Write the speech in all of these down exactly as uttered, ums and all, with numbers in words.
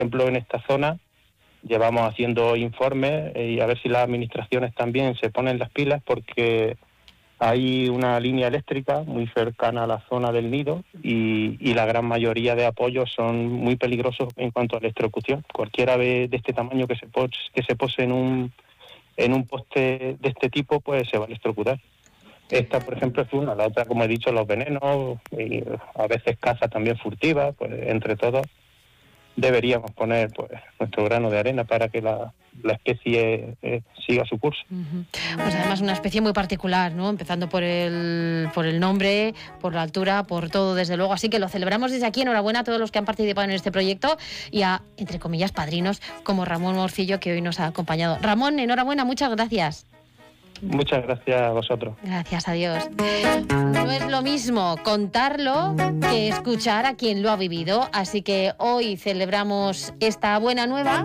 ejemplo, en esta zona llevamos haciendo informes y a ver si las administraciones también se ponen las pilas, porque hay una línea eléctrica muy cercana a la zona del nido y, y la gran mayoría de apoyos son muy peligrosos en cuanto a electrocución. Cualquier ave de este tamaño que se pose, que se pose en un en un poste de este tipo, pues se va a electrocutar. Esta, por ejemplo, es una. La otra, como he dicho, los venenos, y a veces caza también furtiva. Pues entre todos deberíamos poner pues nuestro grano de arena para que la, la especie eh, siga su curso. Uh-huh. Pues además una especie muy particular, ¿no? Empezando por el por el nombre, por la altura, por todo, desde luego. Así que lo celebramos desde aquí. Enhorabuena a todos los que han participado en este proyecto y a, entre comillas, padrinos como Ramón Morcillo, que hoy nos ha acompañado. Ramón, enhorabuena, muchas gracias. Muchas gracias a vosotros. Gracias a Dios. No es lo mismo contarlo que escuchar a quien lo ha vivido, así que hoy celebramos esta buena nueva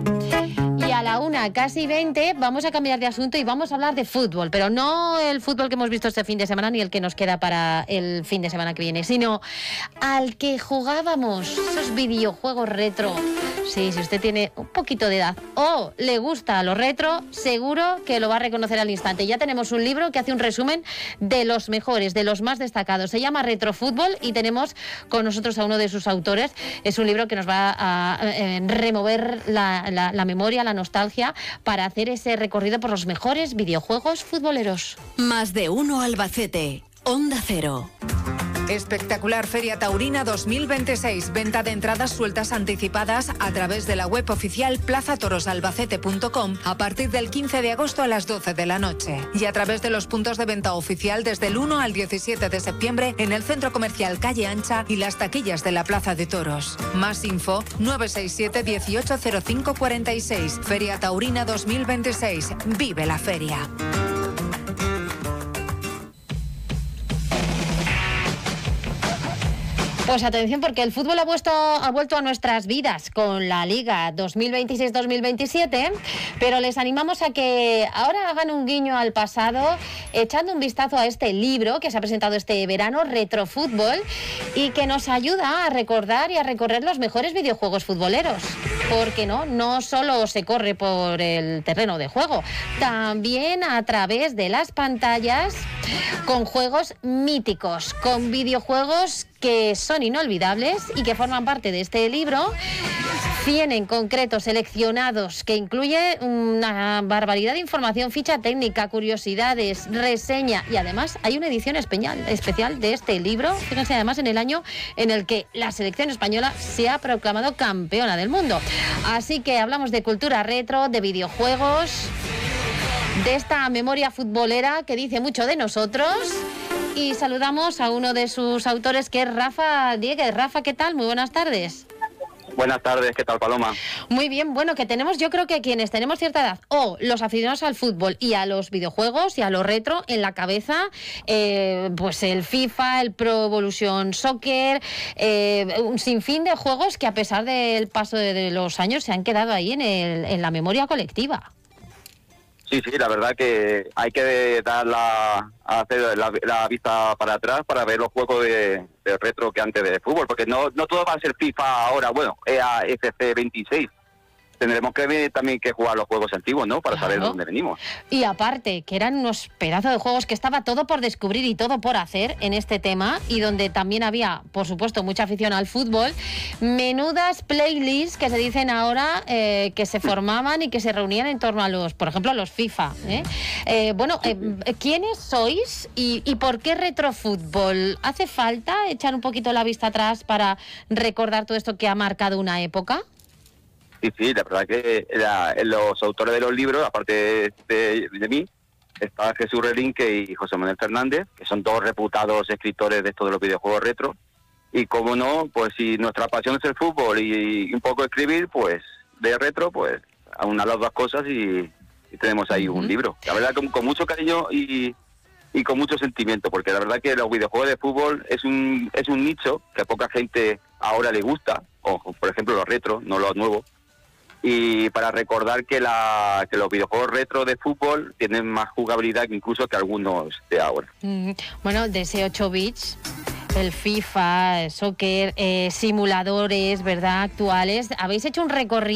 y a la una, casi veinte, vamos a cambiar de asunto y vamos a hablar de fútbol, pero no el fútbol que hemos visto este fin de semana ni el que nos queda para el fin de semana que viene, sino al que jugábamos, esos videojuegos retro. Sí, si usted tiene un poquito de edad o le gusta lo retro, seguro que lo va a reconocer al instante. Ya tenemos un libro que hace un resumen de los mejores, de los más destacados. Se llama Retrofútbol y tenemos con nosotros a uno de sus autores. Es un libro que nos va a eh, remover la, la, la memoria, la nostalgia, para hacer ese recorrido por los mejores videojuegos futboleros. Más de uno Albacete, Onda Cero. Espectacular Feria Taurina dos mil veintiséis. Venta de entradas sueltas anticipadas a través de la web oficial plaza toros albacete punto com a partir del quince de agosto a las doce de la noche. Y a través de los puntos de venta oficial desde el uno al diecisiete de septiembre en el Centro Comercial Calle Ancha y las taquillas de la Plaza de Toros. Más info nueve seis siete, dieciocho cero cinco cuarenta y seis. Feria Taurina dos mil veintiséis. Vive la feria. Pues atención, porque el fútbol ha, vuelto, ha vuelto a nuestras vidas con la Liga dos mil veintiséis dos mil veintisiete, pero les animamos a que ahora hagan un guiño al pasado, echando un vistazo a este libro que se ha presentado este verano, Retrofútbol, y que nos ayuda a recordar y a recorrer los mejores videojuegos futboleros. Porque no, no solo se corre por el terreno de juego, también a través de las pantallas, con juegos míticos, con videojuegos que son inolvidables y que forman parte de este libro. cien en concreto seleccionados, que incluye una barbaridad de información, ficha técnica, curiosidades, reseña, y además hay una edición especial, especial de este libro, fíjense, además en el año en el que la selección española se ha proclamado campeona del mundo. Así que hablamos de cultura retro, de videojuegos, de esta memoria futbolera que dice mucho de nosotros. Y saludamos a uno de sus autores, que es Rafa Dieguez. Rafa, ¿qué tal? Muy buenas tardes. Buenas tardes, ¿qué tal, Paloma? Muy bien, bueno, que tenemos, yo creo que quienes tenemos cierta edad, o los aficionados al fútbol y a los videojuegos y a lo retro, en la cabeza, eh, pues el FIFA, el Pro Evolution Soccer, eh, un sinfín de juegos que a pesar del paso de, de los años se han quedado ahí en, el, en la memoria colectiva. Sí, sí, la verdad que hay que dar la, hacer la, la vista para atrás para ver los juegos de, de retro que antes de fútbol, porque no no todo va a ser FIFA ahora, bueno, E A F C veintiséis. Tendremos que ver también que jugar los juegos antiguos, ¿no? Para claro. saber de dónde venimos. Y aparte, que eran unos pedazos de juegos que estaba todo por descubrir y todo por hacer en este tema, y donde también había, por supuesto, mucha afición al fútbol. Menudas playlists que se dicen ahora, eh, que se formaban y que se reunían en torno a los, por ejemplo, a los FIFA. ¿eh? Eh, bueno, eh, ¿quiénes sois y, y por qué retrofútbol? ¿Hace falta echar un poquito la vista atrás para recordar todo esto que ha marcado una época? Sí, sí, la verdad que la, los autores de los libros, aparte de, de mí, está Jesús Relinque y José Manuel Fernández, que son dos reputados escritores de estos de los videojuegos retro. Y como no, pues si nuestra pasión es el fútbol y, y un poco escribir, pues de retro, pues aunar las dos cosas y, y tenemos ahí uh-huh. un libro. La verdad con, con mucho cariño y, y con mucho sentimiento, porque la verdad que los videojuegos de fútbol es un es un nicho que a poca gente ahora le gusta, o por ejemplo los retro, no los nuevos. Y para recordar que la que los videojuegos retro de fútbol tienen más jugabilidad incluso que algunos de ahora. Mm, bueno, de ese ocho bits, el FIFA, el soccer, eh, simuladores, ¿verdad?, actuales. Habéis hecho un recorrido